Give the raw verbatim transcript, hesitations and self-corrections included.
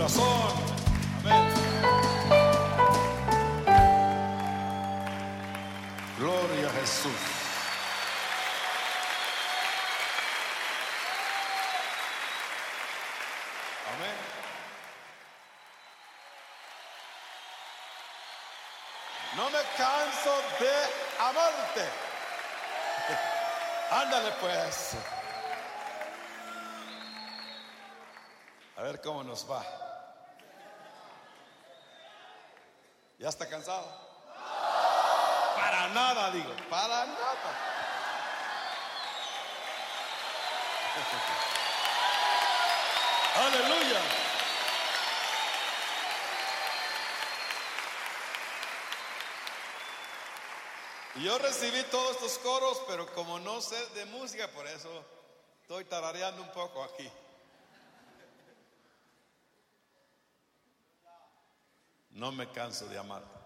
corazón. Amén. Gloria a Jesús. Amén. No me canso de amarte. Ándale pues. A ver cómo nos va. ¿Ya está cansado? Para nada, digo, para nada. Aleluya. Y yo recibí todos estos coros, pero como no sé de música, por eso estoy tarareando un poco aquí. No me canso de amarte.